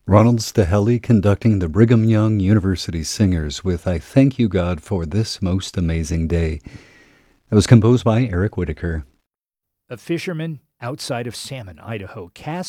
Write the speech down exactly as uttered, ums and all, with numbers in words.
Ronald Stahelli conducting the Brigham Young University Singers with I Thank You God for This Most Amazing Day. It was composed by Eric Whitacre. A fisherman outside of Salmon, Idaho, cast